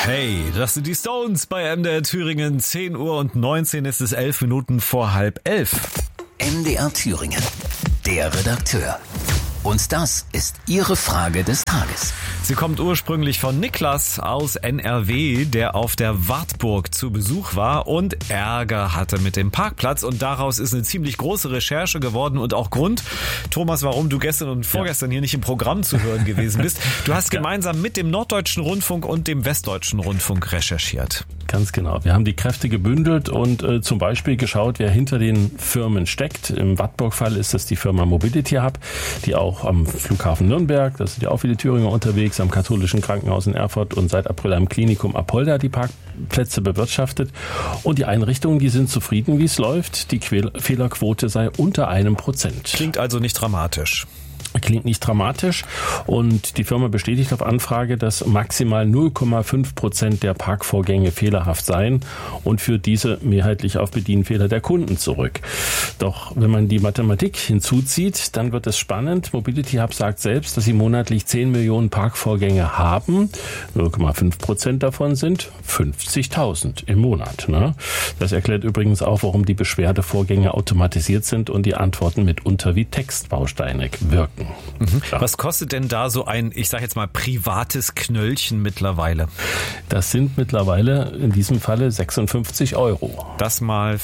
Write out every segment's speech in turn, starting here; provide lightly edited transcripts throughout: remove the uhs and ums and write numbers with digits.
Hey, das sind die Stones bei MDR Thüringen. 10 Uhr und 19 ist es 11 Minuten vor 10:30. MDR Thüringen, der Redakteur. Und das ist Ihre Frage des Tages. Sie kommt ursprünglich von Niklas aus NRW, der auf der Wartburg zu Besuch war und Ärger hatte mit dem Parkplatz. Und daraus ist eine ziemlich große Recherche geworden und auch Grund, Thomas, warum du gestern und vorgestern hier nicht im Programm zu hören gewesen bist. Du hast gemeinsam mit dem Norddeutschen Rundfunk und dem Westdeutschen Rundfunk recherchiert. Ganz genau. Wir haben die Kräfte gebündelt und zum Beispiel geschaut, wer hinter den Firmen steckt. Im Wartburg-Fall ist das die Firma Mobility Hub, die auch am Flughafen Nürnberg, da sind ja auch viele Thüringer unterwegs, am katholischen Krankenhaus in Erfurt und seit April am Klinikum Apolda die Parkplätze bewirtschaftet. Und die Einrichtungen, die sind zufrieden, wie es läuft. Die Fehlerquote sei unter 1%. Klingt also nicht dramatisch. Klingt nicht dramatisch und die Firma bestätigt auf Anfrage, dass maximal 0,5% der Parkvorgänge fehlerhaft seien und führt diese mehrheitlich auf Bedienfehler der Kunden zurück. Doch wenn man die Mathematik hinzuzieht, dann wird es spannend. Mobility Hub sagt selbst, dass sie monatlich 10 Millionen Parkvorgänge haben. 0,5% davon sind 50.000 im Monat. Ne? Das erklärt übrigens auch, warum die Beschwerdevorgänge automatisiert sind und die Antworten mitunter wie Textbausteine wirken. Mhm. Was kostet denn da so ein, ich sage jetzt mal, privates Knöllchen mittlerweile? Das sind mittlerweile in diesem Falle 56 Euro. Das mal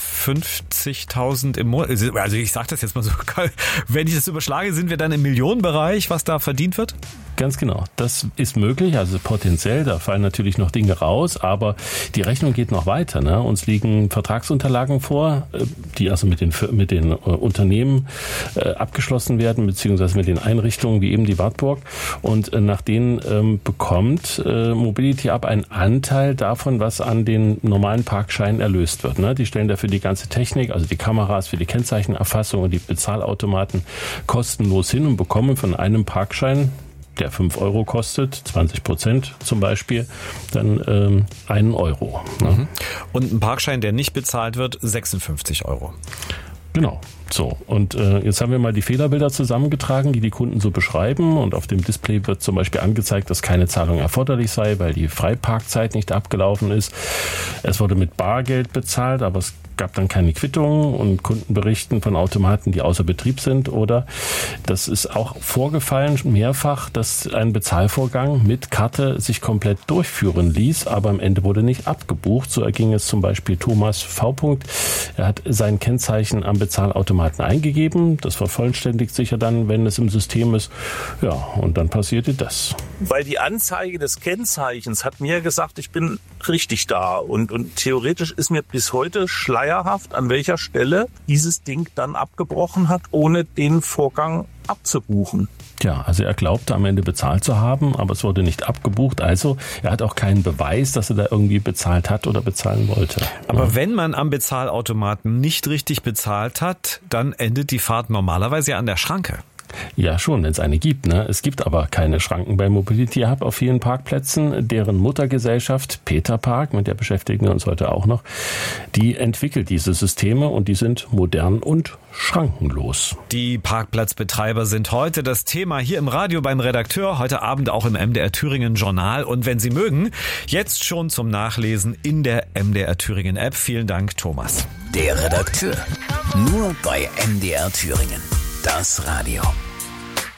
50.000 im Monat. Also ich sage das jetzt mal so, wenn ich das überschlage, sind wir dann im Millionenbereich, was da verdient wird? Ganz genau. Das ist möglich, also potenziell, da fallen natürlich noch Dinge raus, aber die Rechnung geht noch weiter. Ne? Uns liegen Vertragsunterlagen vor, die also mit den Unternehmen abgeschlossen werden, beziehungsweise mit den Einrichtungen wie eben die Wartburg. Und nach denen bekommt Mobility Hub einen Anteil davon, was an den normalen Parkscheinen erlöst wird. Ne? Die stellen dafür die ganze Technik, also die Kameras für die Kennzeichenerfassung und die Bezahlautomaten kostenlos hin und bekommen von einem Parkschein, der 5 Euro kostet, 20% zum Beispiel, dann 1 Euro. Ne? Und ein Parkschein, der nicht bezahlt wird, 56 Euro. Genau. So, und jetzt haben wir mal die Fehlerbilder zusammengetragen, die Kunden so beschreiben. Und auf dem Display wird zum Beispiel angezeigt, dass keine Zahlung erforderlich sei, weil die Freiparkzeit nicht abgelaufen ist. Es wurde mit Bargeld bezahlt, aber es gab dann keine Quittung und Kunden berichten von Automaten, die außer Betrieb sind. Oder das ist auch vorgefallen mehrfach, dass ein Bezahlvorgang mit Karte sich komplett durchführen ließ, aber am Ende wurde nicht abgebucht. So erging es zum Beispiel Thomas V. Er hat sein Kennzeichen am Bezahlautomaten eingegeben. Das vervollständigt sich ja dann, wenn es im System ist. Ja, und dann passierte das. Weil die Anzeige des Kennzeichens hat mir gesagt, ich bin richtig da. Und theoretisch ist mir bis heute schleierhaft, an welcher Stelle dieses Ding dann abgebrochen hat, ohne den Vorgang abzubuchen. Ja, also er glaubte am Ende bezahlt zu haben, aber es wurde nicht abgebucht. Also er hat auch keinen Beweis, dass er da irgendwie bezahlt hat oder bezahlen wollte. Aber wenn man am Bezahlautomaten nicht richtig bezahlt hat, dann endet die Fahrt normalerweise ja an der Schranke. Ja, schon, wenn es eine gibt. Ne? Es gibt aber keine Schranken bei Mobility Hub auf vielen Parkplätzen. Deren Muttergesellschaft Peter Park, mit der beschäftigen wir uns heute auch noch, die entwickelt diese Systeme und die sind modern und schrankenlos. Die Parkplatzbetreiber sind heute das Thema hier im Radio beim Redakteur, heute Abend auch im MDR Thüringen Journal. Und wenn Sie mögen, jetzt schon zum Nachlesen in der MDR Thüringen App. Vielen Dank, Thomas. Der Redakteur. Nur bei MDR Thüringen. Das Radio.